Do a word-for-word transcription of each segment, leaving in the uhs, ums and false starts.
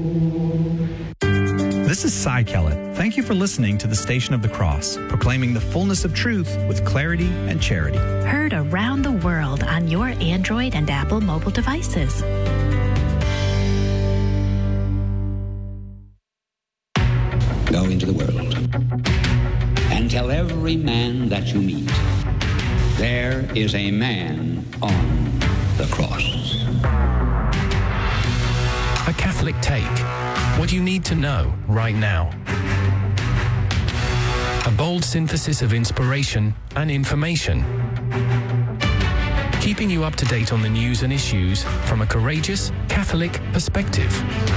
This is Cy Kellett. Thank you for listening to the Station of the Cross, proclaiming the fullness of truth with clarity and charity. Heard around the world on your Android and Apple mobile devices. Go into the world and tell every man that you meet, there is a man on the cross. A Catholic Take. What you need to know right now. A bold synthesis of inspiration and information. Keeping you up to date on the news and issues from a courageous Catholic perspective.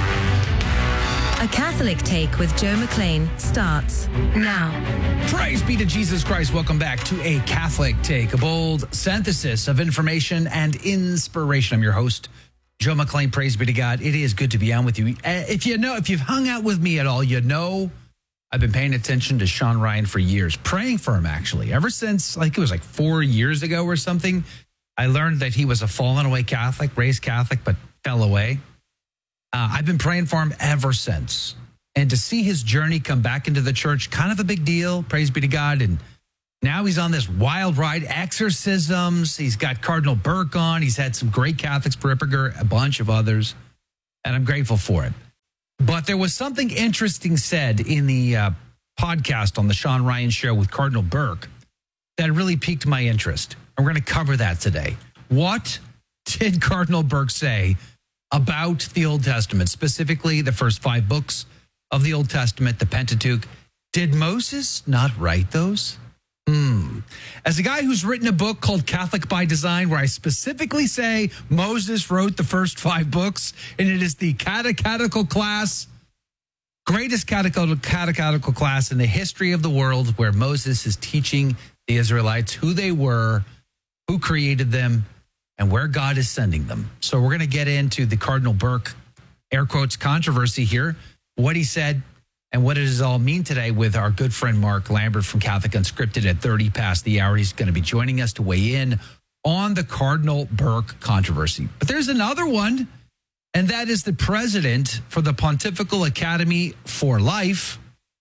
A Catholic Take with Joe McLean starts now. Praise be to Jesus Christ. Welcome back to A Catholic Take, a bold synthesis of information and inspiration. I'm your host, Joe McLean. Praise be to God. It is good to be on with you. If you know, if you've hung out with me at all, you know I've been paying attention to Sean Ryan for years, praying for him, actually. Ever since, like, it was like four years ago or something, I learned that he was a fallen away Catholic, raised Catholic, but fell away. Uh, I've been praying for him ever since. And to see his journey come back into the church, kind of a big deal. Praise be to God. And now he's on this wild ride, exorcisms. He's got Cardinal Burke on. He's had some great Catholics, Peripper, a bunch of others. And I'm grateful for it. But there was something interesting said in the uh, podcast on the Sean Ryan Show with Cardinal Burke that really piqued my interest. And we're going to cover that today. What did Cardinal Burke say about the Old Testament, specifically the first five books of the Old Testament, the Pentateuch? Did Moses not write those? Hmm. As a guy who's written a book called Catholic by Design, where I specifically say Moses wrote the first five books, and it is the catechetical class, greatest catechetical, catechetical class in the history of the world, where Moses is teaching the Israelites who they were, who created them, and where God is sending them. So we're going to get into the Cardinal Burke, air quotes, controversy here, what he said, and what does it all mean today with our good friend Mark Lambert from Catholic Unscripted at thirty past the hour. He's going to be joining us to weigh in on the Cardinal Burke controversy. But there's another one, and that is the president for the Pontifical Academy for Life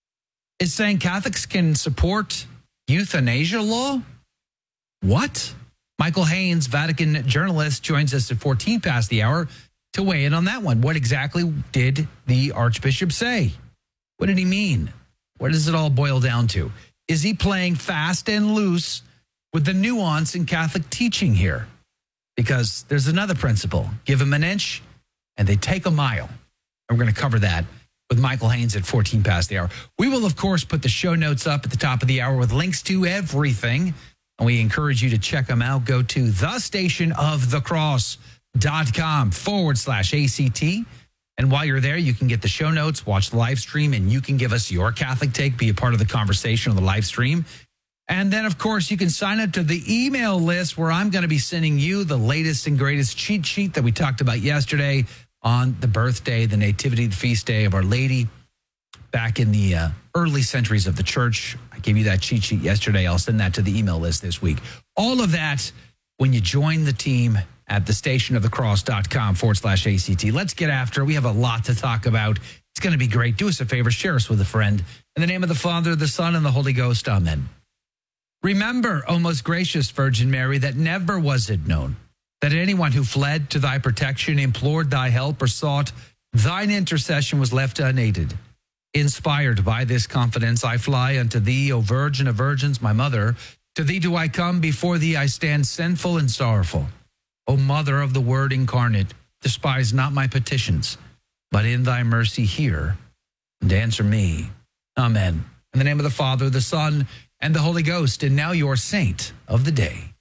is saying Catholics can support euthanasia law? What? Michael Haynes, Vatican journalist, joins us at fourteen past the hour to weigh in on that one. What exactly did the Archbishop say? What did he mean? What does it all boil down to? Is he playing fast and loose with the nuance in Catholic teaching here? Because there's another principle. Give them an inch and they take a mile. And we're going to cover that with Michael Haynes at fourteen past the hour. We will, of course, put the show notes up at the top of the hour with links to everything. And we encourage you to check them out. Go to the station of the cross dot com forward slash ACT. And while you're there, you can get the show notes, watch the live stream, and you can give us your Catholic take, be a part of the conversation on the live stream. And then, of course, you can sign up to the email list where I'm going to be sending you the latest and greatest cheat sheet that we talked about yesterday on the birthday, the nativity, the feast day of Our Lady back in the uh, early centuries of the church. I gave you that cheat sheet yesterday. I'll send that to the email list this week. All of that when you join the team at the station of the cross dot com forward slash ACT. Let's get after it. We have a lot to talk about. It's going to be great. Do us a favor. Share us with a friend. In the name of the Father, the Son, and the Holy Ghost. Amen. Remember, O most gracious Virgin Mary, that never was it known that anyone who fled to thy protection, implored thy help, or sought thine intercession was left unaided. Inspired by this confidence, I fly unto thee, O Virgin of Virgins, my mother. To thee do I come, before thee I stand sinful and sorrowful. O Mother of the Word incarnate, despise not my petitions, but in thy mercy hear and answer me. Amen. In the name of the Father, the Son, and the Holy Ghost, and now your saint of the day.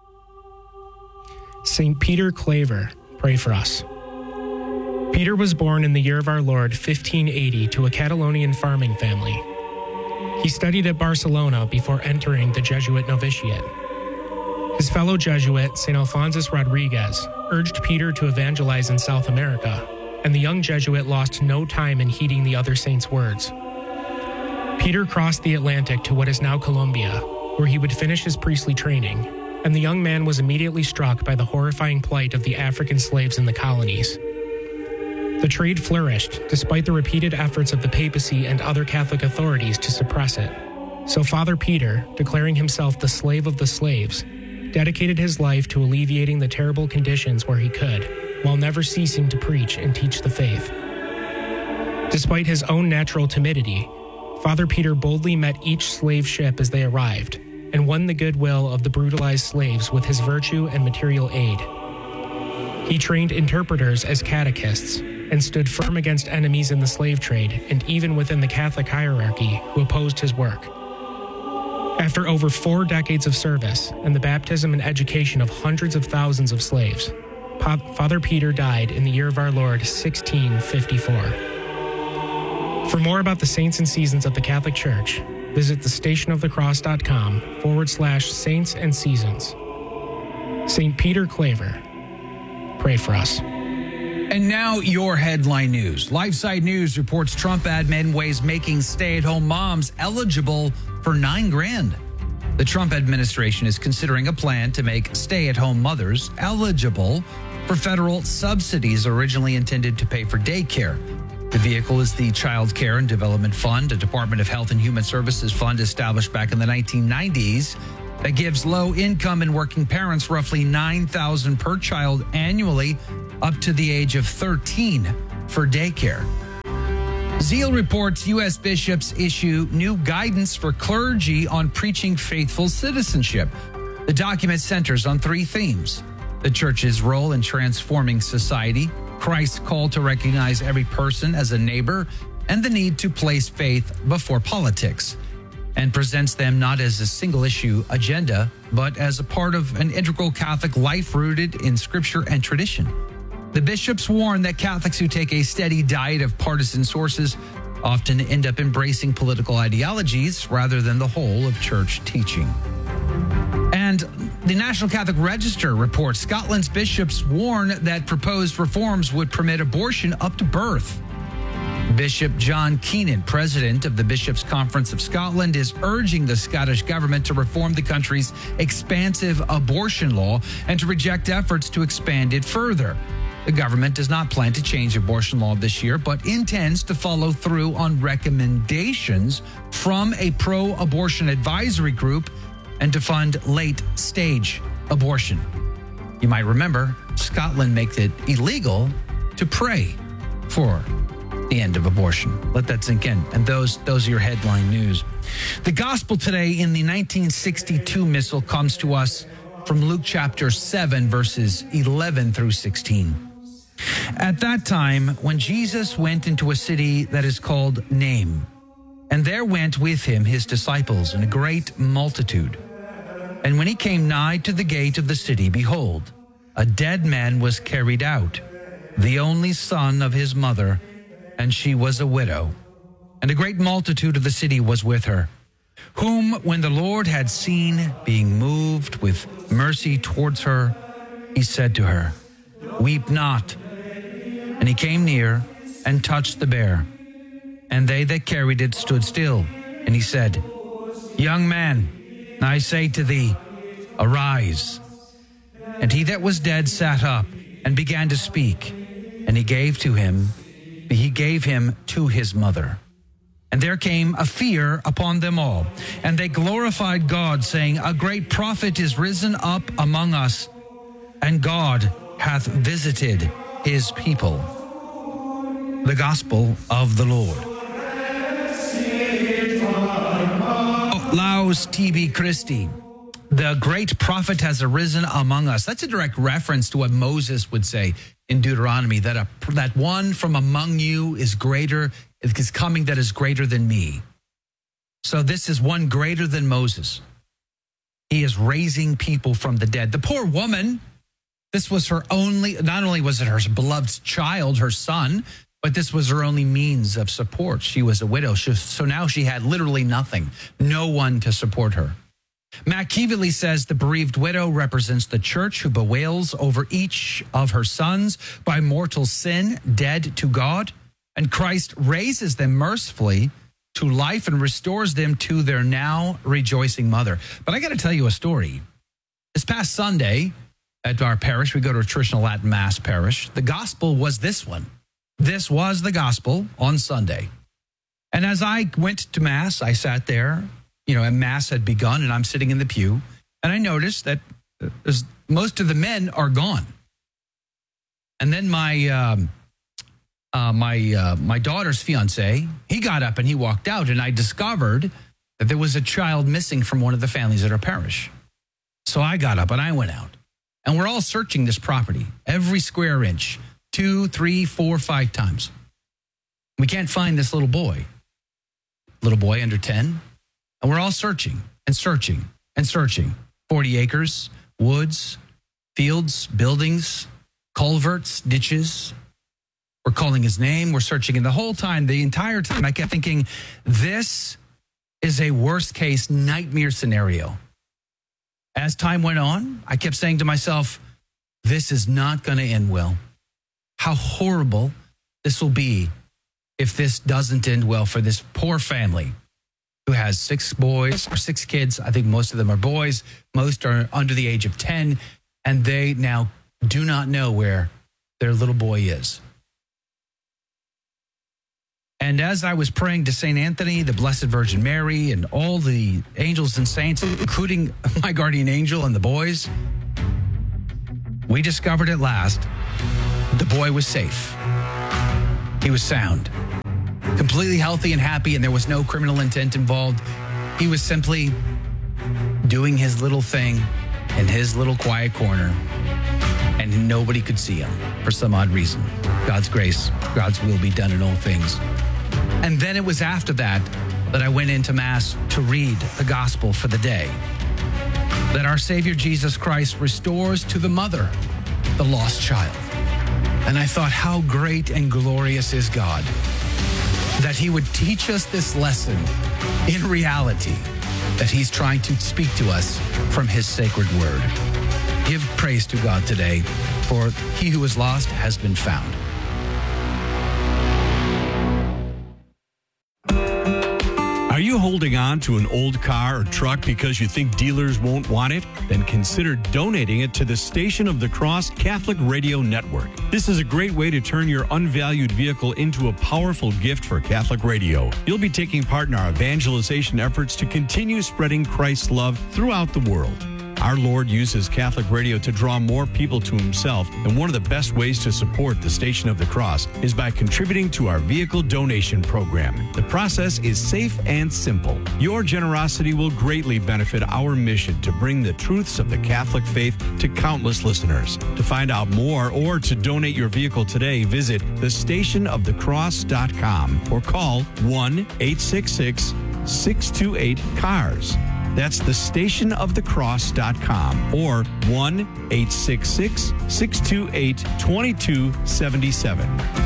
Saint Peter Claver, pray for us. Peter was born in the year of our Lord, fifteen eighty, to a Catalonian farming family. He studied at Barcelona before entering the Jesuit novitiate. His fellow Jesuit, Saint Alphonsus Rodriguez, urged Peter to evangelize in South America, and the young Jesuit lost no time in heeding the other saint's words. Peter crossed the Atlantic to what is now Colombia, where he would finish his priestly training, and the young man was immediately struck by the horrifying plight of the African slaves in the colonies. The trade flourished despite the repeated efforts of the papacy and other Catholic authorities to suppress it. So Father Peter, declaring himself the slave of the slaves, dedicated his life to alleviating the terrible conditions where he could, while never ceasing to preach and teach the faith. Despite his own natural timidity, Father Peter boldly met each slave ship as they arrived, and won the goodwill of the brutalized slaves with his virtue and material aid. He trained interpreters as catechists, and stood firm against enemies in the slave trade and even within the Catholic hierarchy who opposed his work. After over four decades of service and the baptism and education of hundreds of thousands of slaves, Father Peter died in the year of our Lord, sixteen fifty-four. For more about the saints and seasons of the Catholic Church, visit thestationofthecross.com forward slash saints and seasons. Saint Peter Claver, pray for us. And now your headline news. LifeSite News reports Trump admin weighs making stay-at-home moms eligible for nine grand. The Trump administration is considering a plan to make stay-at-home mothers eligible for federal subsidies originally intended to pay for daycare. The vehicle is the Child Care and Development Fund, a Department of Health and Human Services fund established back in the nineteen nineties that gives low-income and working parents roughly nine thousand dollars per child annually up to the age of thirteen for daycare. Zeal reports U S bishops issue new guidance for clergy on preaching faithful citizenship. The document centers on three themes: the church's role in transforming society, Christ's call to recognize every person as a neighbor, and the need to place faith before politics, and presents them not as a single issue agenda, but as a part of an integral Catholic life rooted in scripture and tradition. The bishops warn that Catholics who take a steady diet of partisan sources often end up embracing political ideologies rather than the whole of church teaching. And the National Catholic Register reports Scotland's bishops warn that proposed reforms would permit abortion up to birth. Bishop John Keenan, president of the Bishops' Conference of Scotland, is urging the Scottish government to reform the country's expansive abortion law and to reject efforts to expand it further. The government does not plan to change abortion law this year, but intends to follow through on recommendations from a pro-abortion advisory group and to fund late-stage abortion. You might remember, Scotland makes it illegal to pray for the end of abortion. Let that sink in. And those, those are your headline news. The gospel today in the nineteen sixty-two missal comes to us from Luke chapter seven, verses eleven through sixteen. At that time, when Jesus went into a city that is called Nain, and there went with him his disciples and a great multitude. And when he came nigh to the gate of the city, behold, a dead man was carried out, the only son of his mother, and she was a widow. And a great multitude of the city was with her, whom when the Lord had seen being moved with mercy towards her, he said to her, Weep not. And he came near and touched the bier. And they that carried it stood still. And he said, Young man, I say to thee, arise. And he that was dead sat up and began to speak. And he gave to him, he gave him to his mother. And there came a fear upon them all. And they glorified God, saying, A great prophet is risen up among us, and God hath visited his people. The gospel of the Lord. Laus tibi Christi. The great prophet has arisen among us. That's a direct reference to what Moses would say in Deuteronomy, that a, that one from among you is greater, is coming that is greater than me. So this is one greater than Moses. He is raising people from the dead. The poor woman, this was her only, not only was it her beloved child, her son, but this was her only means of support. She was a widow, so now she had literally nothing, no one to support her. Machiavelli says the bereaved widow represents the church who bewails over each of her sons by mortal sin, dead to God, and Christ raises them mercifully to life and restores them to their now rejoicing mother. But I got to tell you a story. This past Sunday at our parish, we go to a traditional Latin Mass parish. The gospel was this one. this was the gospel on Sunday. And as I went to Mass, I sat there, you know, and Mass had begun, and I'm sitting in the pew, and I noticed that there's, most of the men are gone. And then my um, uh, my uh, my daughter's fiance, he got up and he walked out, and I discovered that there was a child missing from one of the families at our parish. So I got up and I went out, and we're all searching this property, every square inch, two, three, four, five times. We can't find this little boy, little boy under ten, and we're all searching and searching and searching. forty acres, woods, fields, buildings, culverts, ditches. We're calling his name. We're searching. And the whole time, the entire time, I kept thinking, this is a worst case nightmare scenario. As time went on, I kept saying to myself, this is not going to end well. How horrible this will be if this doesn't end well for this poor family who has six boys or six kids. I think most of them are boys. Most are under the age of ten. And they now do not know where their little boy is. And as I was praying to Saint Anthony, the Blessed Virgin Mary, and all the angels and saints, including my guardian angel and the boys, we discovered at last the boy was safe. He was sound, completely healthy and happy, and there was no criminal intent involved. He was simply doing his little thing in his little quiet corner, and nobody could see him for some odd reason. God's grace, God's will be done in all things. And then it was after that that I went into Mass to read the gospel for the day, that our Savior Jesus Christ restores to the mother the lost child. And I thought, how great and glorious is God, that he would teach us this lesson in reality, that he's trying to speak to us from his sacred word. Give praise to God today, for he who is lost has been found. Are you holding on to an old car or truck because you think dealers won't want it? Then consider donating it to the Station of the Cross Catholic Radio Network. This is a great way to turn your unvalued vehicle into a powerful gift for Catholic radio. You'll be taking part in our evangelization efforts to continue spreading Christ's love throughout the world. Our Lord uses Catholic radio to draw more people to himself, and one of the best ways to support the Station of the Cross is by contributing to our vehicle donation program. The process is safe and simple. Your generosity will greatly benefit our mission to bring the truths of the Catholic faith to countless listeners. To find out more or to donate your vehicle today, visit the station of the cross dot com or call one eight six six, six two eight, C A R S. That's the station of the cross dot com or one eight six six, six two eight, two two seven seven.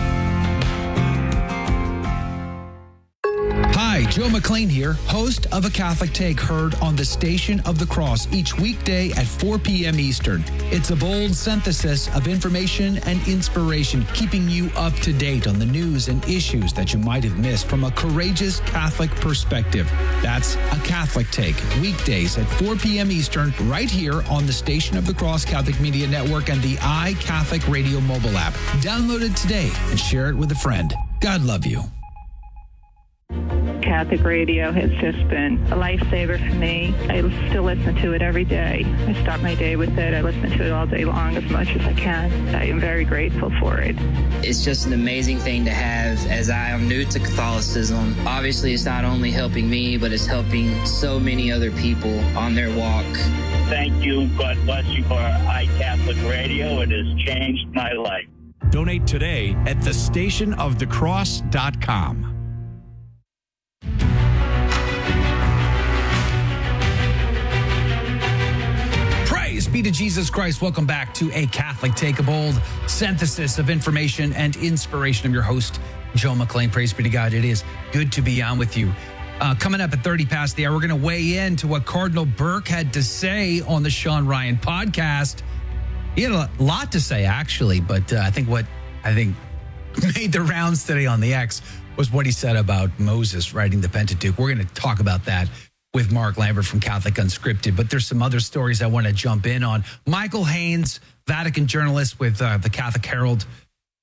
Hi, Joe McClain here, host of A Catholic Take, heard on the Station of the Cross each weekday at four p.m. Eastern. It's a bold synthesis of information and inspiration, keeping you up to date on the news and issues that you might have missed from a courageous Catholic perspective. That's A Catholic Take, weekdays at four p.m. Eastern, right here on the Station of the Cross Catholic Media Network and the iCatholic Radio mobile app. Download it today and share it with a friend. God love you. Catholic radio has just been a lifesaver for me. I still listen to it every day. I start my day with it. I listen to it all day long as much as I can. I am very grateful for it. It's just an amazing thing to have, as I am new to Catholicism. Obviously, it's not only helping me, but it's helping so many other people on their walk. Thank you. God bless you for iCatholic Radio. It has changed my life. Donate today at the station of the cross dot com. Praise be to Jesus Christ. Welcome back to A Catholic Take, a bold synthesis of information and inspiration. I'm your host, Joe McClain. Praise be to God. It is good to be on with you. Uh, coming up at thirty past the hour, we're going to weigh in to what Cardinal Burke had to say on the Sean Ryan podcast. He had a lot to say, actually, but uh, I think what I think made the rounds today on the X was what he said about Moses writing the Pentateuch. We're going to talk about that with Mark Lambert from Catholic Unscripted, but there's some other stories I want to jump in on. Michael Haynes, Vatican journalist with uh, the Catholic Herald,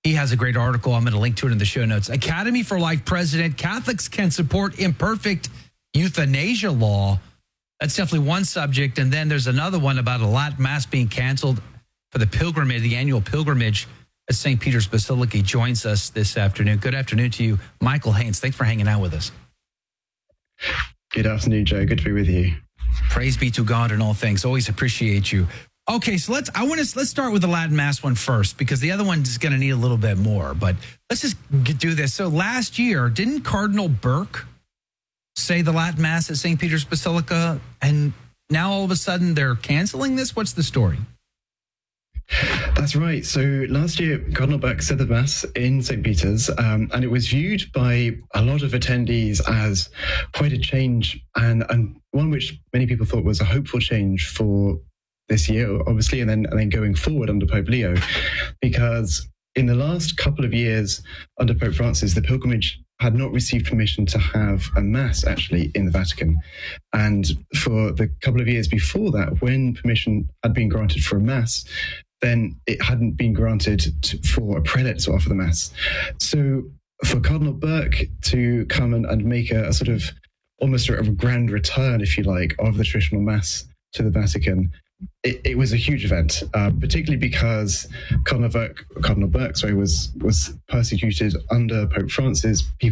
He has a great article. I'm going to link to it in the show notes. Academy for Life president, Catholics can support imperfect euthanasia law. That's definitely one subject. And then there's another one about a Latin Mass being canceled for the pilgrimage, the annual pilgrimage at Saint Peter's Basilica. He joins us this afternoon. Good afternoon to you, Michael Haynes. Thanks for hanging out with us. Good afternoon, Joe. Good to be with you. Praise be to God in all things. Always appreciate you. Okay, so let's. I want to let's start with the Latin Mass one first because the other one is going to need a little bit more. But let's just do this. So last year, didn't Cardinal Burke say the Latin Mass at Saint Peter's Basilica, and now all of a sudden they're canceling this? What's the story? That's right. So last year, Cardinal Burke said the Mass in Saint Peter's, um, and it was viewed by a lot of attendees as quite a change, and, and one which many people thought was a hopeful change for this year, obviously, and then, and then going forward under Pope Leo, because in the last couple of years under Pope Francis, the pilgrimage had not received permission to have a Mass actually in the Vatican. And for the couple of years before that, when permission had been granted for a Mass, then it hadn't been granted to, for a prelate to offer the Mass. So for Cardinal Burke to come and, and make a, a sort of almost a, a grand return, if you like, of the traditional Mass to the Vatican, It, it was a huge event, uh, particularly because Cardinal Burke, Cardinal Burke, sorry, was was persecuted under Pope Francis. People